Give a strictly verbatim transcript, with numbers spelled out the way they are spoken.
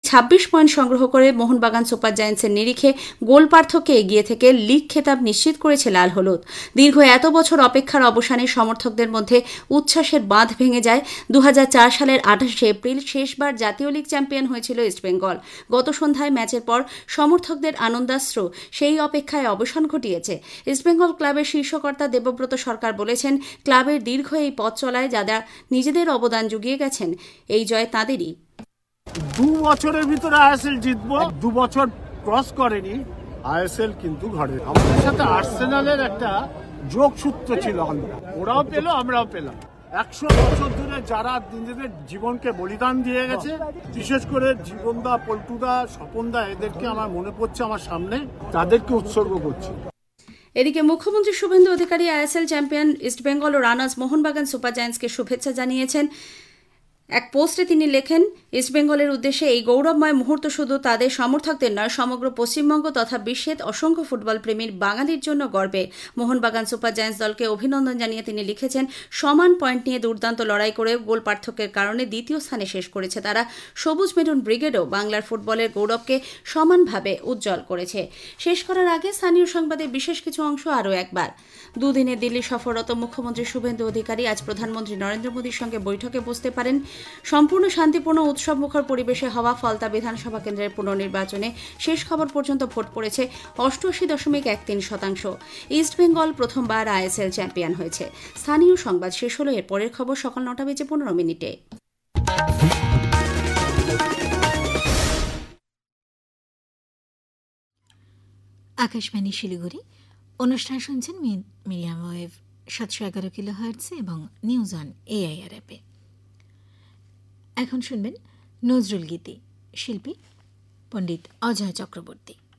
ছাব্বিশ পয়েন্ট সংগ্রহ করে মোহনবাগান সুপার জায়ান্টসের নিরিখে গোল পার্থক্যে এগিয়ে থেকে লিগ খেতাব নিশ্চিত করেছে লাল হলুদ। দীর্ঘ এত বছর অপেক্ষার অবসানে সমর্থকদের মধ্যে উচ্ছ্বাসের বাঁধ ভেঙে যায়। দু হাজার চার সালের আঠাশে এপ্রিল শেষবার জাতীয় লিগ চ্যাম্পিয়ন হয়েছিল ইস্টবেঙ্গল। গত সন্ধ্যায় ম্যাচের পর সমর্থকদের আনন্দাশ্রু সেই অপেক্ষায় অবসান ঘটিয়েছে। ইস্টবেঙ্গল ক্লাবের শীর্ষকর্তা দেবব্রত সরকার বলেছেন, ক্লাবের দীর্ঘ এই পথ চলায় যারা নিজেদের অবদান জুগিয়ে গেছেন, এই জয় তাঁদেরই। দু বছরের ভিতরে আইএসএল জিতবো, দু বছর ক্রস করেনি আইএসএল, কিন্তু ঘরে আমাদের সাথে আর্সেনালের একটা যোগসূত্র ছিল, আমরা ওরাও পেল আমরাও পেলাম। একশো বছর ধরে যারা নিজেদের জীবনকে বলিদান দিয়ে গেছে, বিশেষ করে জীবনদা, পল্টুদা, স্বপনদা, এদেরকে আমার মনে পড়ছে আমার সামনে, তাদেরকে উৎসর্গ করছি। এদিকে মুখ্যমন্ত্রী শুভেন্দু অধিকারী আইএসএল চ্যাম্পিয়ন ইস্টবেঙ্গল ও রানার্স মোহনবাগান সুপার জায়ান্টসকে শুভেচ্ছা জানিয়েছেন। এক পোস্টে তিনি লেখেন, ইস্টবেঙ্গলের উদ্দেশ্যে এই গৌরবময় মুহূর্ত শুধু তাদের সমর্থকদের নয়, সমগ্র পশ্চিমবঙ্গ তথা বিশ্বের অসংখ্য ফুটবল প্রেমীর বাঙালির জন্য গর্বে। মোহনবাগান সুপার জায়ান্টস দলকে অভিনন্দন জানিয়ে তিনি লিখেছেন, সমান পয়েন্ট নিয়ে দুর্দান্ত লড়াই করে গোল পার্থক্যের কারণে দ্বিতীয় স্থানে শেষ করেছে তারা। সবুজ মেরুন ব্রিগেডও বাংলার ফুটবলের গৌরবকে সমানভাবে উজ্জ্বল করেছে। শেষ করার আগে স্থানীয় সংবাদের বিশেষ কিছু অংশ আরও একবার। দুদিনে দিল্লি সফররত মুখ্যমন্ত্রী শুভেন্দু অধিকারী আজ প্রধানমন্ত্রী নরেন্দ্র মোদীর সঙ্গে বৈঠকে বসতে পারেন। সম্পূর্ণ শান্তিপূর্ণ উৎসব মুখর পরিবেশে হওয়া ফলতা বিধানসভা কেন্দ্রের পুনর্নির্বাচনে শেষ খবর পর্যন্ত ভোট পড়েছে অষ্টআশি দশমিক এক তিন শতাংশ। ইস্টবেঙ্গল প্রথমবার আইএসএল চ্যাম্পিয়ন হয়েছে। স্থানীয় সংবাদ শেষ হলো। এর পরের খবর সকাল নটা বেজে পনেরো মিনিটে। আকাশবাণী শিলিগুড়ি, অনুষ্ঠান শুনছেন মিডিয়াম ওয়েভ সাতশো এগারো কিলো হার্টসে এবং নিউজ অন এআইআর অ্যাপে। এখন শুনবেন নজরুল গীতি, শিল্পী পণ্ডিত অজয় চক্রবর্তী।